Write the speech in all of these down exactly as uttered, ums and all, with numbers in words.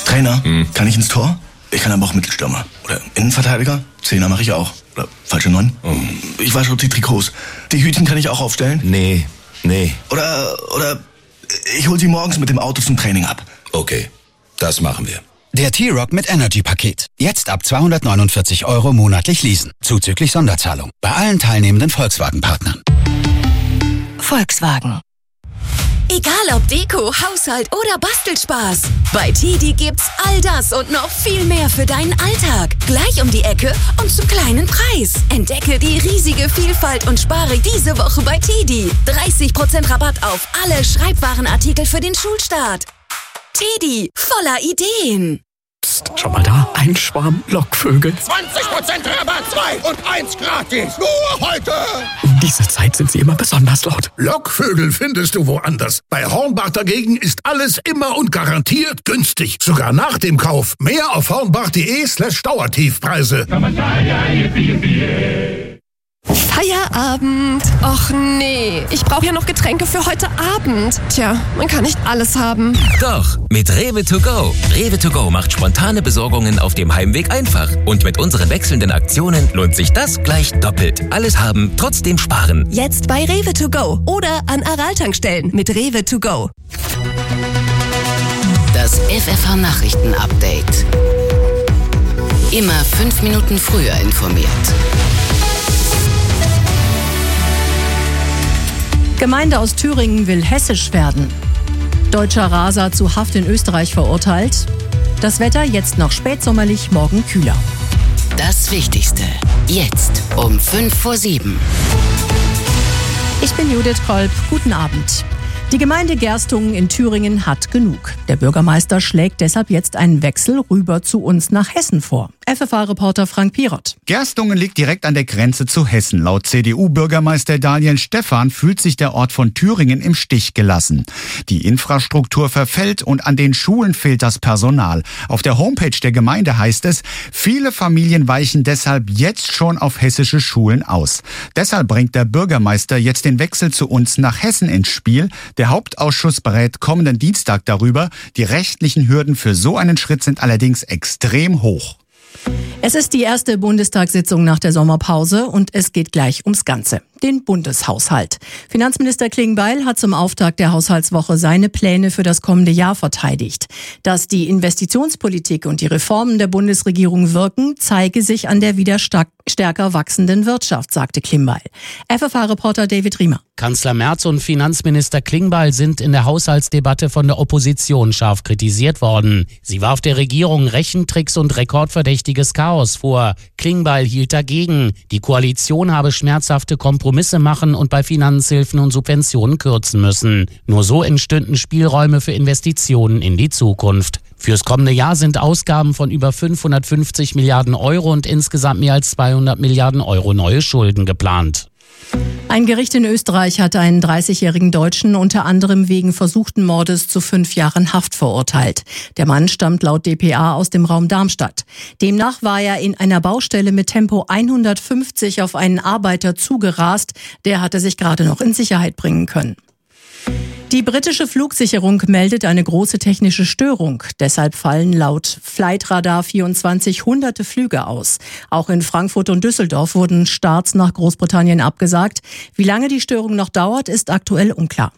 Trainer, Hm. kann ich ins Tor? Ich kann aber auch Mittelstürmer. Oder Innenverteidiger? Zehner mache ich auch. Oder falsche Neun? Oh. Ich wasche die Trikots. Die Hütchen kann ich auch aufstellen? Nee, nee. Oder, oder ich hol sie morgens mit dem Auto zum Training ab. Okay, das machen wir. Der T-Rock mit Energy-Paket. Jetzt ab zweihundertneunundvierzig Euro monatlich leasen. Zuzüglich Sonderzahlung. Bei allen teilnehmenden Volkswagen-Partnern. Volkswagen. Egal ob Deko, Haushalt oder Bastelspaß. Bei Tedi gibt's all das und noch viel mehr für deinen Alltag. Gleich um die Ecke und zum kleinen Preis. Entdecke die riesige Vielfalt und spare diese Woche bei Tedi. dreißig Prozent Rabatt auf alle Schreibwarenartikel für den Schulstart. Tedi, voller Ideen. Psst, schau mal da, ein Schwarm Lockvögel. zwanzig Prozent Rabatt, zwei und eins gratis. Nur heute. Um diese Zeit sind sie immer besonders laut. Lockvögel findest du woanders. Bei Hornbach dagegen ist alles immer und garantiert günstig. Sogar nach dem Kauf. Mehr auf hornbach.de slash Dauertiefpreise. Feierabend. Och nee, ich brauche ja noch Getränke für heute Abend. Tja, man kann nicht alles haben. Doch, mit Rewe to go. Rewe to go macht spontane Besorgungen auf dem Heimweg einfach. Und mit unseren wechselnden Aktionen lohnt sich das gleich doppelt. Alles haben, trotzdem sparen. Jetzt bei Rewe to go oder an Aral-Tankstellen mit Rewe to go. Das F F H-Nachrichten-Update. Immer fünf Minuten früher informiert. Gemeinde aus Thüringen will hessisch werden. Deutscher Raser zu Haft in Österreich verurteilt. Das Wetter jetzt noch spätsommerlich, morgen kühler. Das Wichtigste. Jetzt um fünf vor sieben. Ich bin Judith Kolb. Guten Abend. Die Gemeinde Gerstungen in Thüringen hat genug. Der Bürgermeister schlägt deshalb jetzt einen Wechsel rüber zu uns nach Hessen vor. F F H-Reporter Frank Pirot. Gerstungen liegt direkt an der Grenze zu Hessen. Laut C D U-Bürgermeister Daniel Stephan fühlt sich der Ort von Thüringen im Stich gelassen. Die Infrastruktur verfällt und an den Schulen fehlt das Personal. Auf der Homepage der Gemeinde heißt es, viele Familien weichen deshalb jetzt schon auf hessische Schulen aus. Deshalb bringt der Bürgermeister jetzt den Wechsel zu uns nach Hessen ins Spiel. Der Hauptausschuss berät kommenden Dienstag darüber. Die rechtlichen Hürden für so einen Schritt sind allerdings extrem hoch. Es ist die erste Bundestagssitzung nach der Sommerpause und es geht gleich ums Ganze, den Bundeshaushalt. Finanzminister Klingbeil hat zum Auftakt der Haushaltswoche seine Pläne für das kommende Jahr verteidigt. Dass die Investitionspolitik und die Reformen der Bundesregierung wirken, zeige sich an der wieder stark, stärker wachsenden Wirtschaft, sagte Klingbeil. F F H-Reporter David Riemer. Kanzler Merz und Finanzminister Klingbeil sind in der Haushaltsdebatte von der Opposition scharf kritisiert worden. Sie warf der Regierung Rechentricks und rekordverdächtiges Chaos vor. Klingbeil hielt dagegen. Die Koalition habe schmerzhafte Kompromisse machen und bei Finanzhilfen und Subventionen kürzen müssen. Nur so entstünden Spielräume für Investitionen in die Zukunft. Fürs kommende Jahr sind Ausgaben von über fünfhundertfünfzig Milliarden Euro und insgesamt mehr als zweihundert Milliarden Euro neue Schulden geplant. Ein Gericht in Österreich hat einen dreißigjährigen Deutschen unter anderem wegen versuchten Mordes zu fünf Jahren Haft verurteilt. Der Mann stammt laut d p a aus dem Raum Darmstadt. Demnach war er in einer Baustelle mit Tempo hundertfünfzig auf einen Arbeiter zugerast. Der hatte sich gerade noch in Sicherheit bringen können. Die britische Flugsicherung meldet eine große technische Störung. Deshalb fallen laut Flightradar vierundzwanzig hunderte Flüge aus. Auch in Frankfurt und Düsseldorf wurden Starts nach Großbritannien abgesagt. Wie lange die Störung noch dauert, ist aktuell unklar.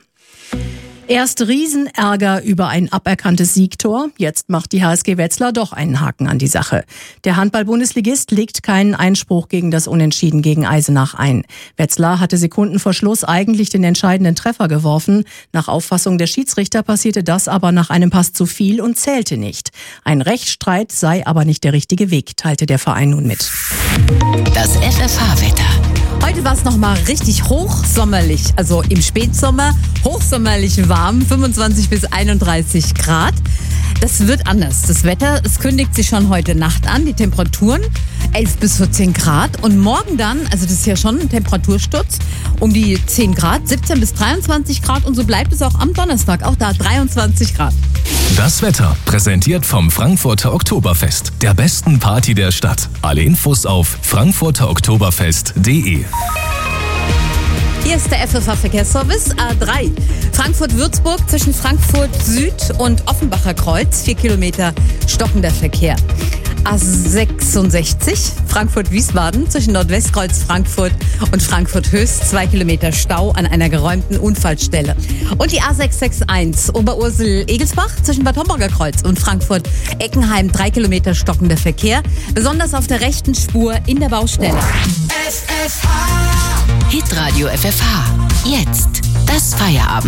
Erst Riesenärger über ein aberkanntes Siegtor. Jetzt macht die H S G Wetzlar doch einen Haken an die Sache. Der Handball-Bundesligist legt keinen Einspruch gegen das Unentschieden gegen Eisenach ein. Wetzlar hatte Sekunden vor Schluss eigentlich den entscheidenden Treffer geworfen. Nach Auffassung der Schiedsrichter passierte das aber nach einem Pass zu viel und zählte nicht. Ein Rechtsstreit sei aber nicht der richtige Weg, teilte der Verein nun mit. Das F F H-Wetter. Heute war es nochmal richtig hochsommerlich, also im Spätsommer, hochsommerlich warm, fünfundzwanzig bis einunddreißig Grad. Das wird anders. Das Wetter, es kündigt sich schon heute Nacht an, die Temperaturen elf bis vierzehn Grad und morgen dann, also das ist ja schon ein Temperatursturz, um die zehn Grad, siebzehn bis dreiundzwanzig Grad und so bleibt es auch am Donnerstag, auch da dreiundzwanzig Grad. Das Wetter präsentiert vom Frankfurter Oktoberfest, der besten Party der Stadt. Alle Infos auf frankfurter oktoberfest punkt de. Hier ist der F F H-Verkehrsservice A drei. Frankfurt-Würzburg zwischen Frankfurt Süd und Offenbacher Kreuz. Vier Kilometer stockender Verkehr. A sechsundsechzig Frankfurt-Wiesbaden zwischen Nordwestkreuz Frankfurt und Frankfurt Höchst. Zwei Kilometer Stau an einer geräumten Unfallstelle. Und die A sechs sechs eins Oberursel-Egelsbach zwischen Bad Homburger Kreuz und Frankfurt-Eckenheim. Drei Kilometer stockender Verkehr. Besonders auf der rechten Spur in der Baustelle. Hitradio F F H. Jetzt das Feierabend.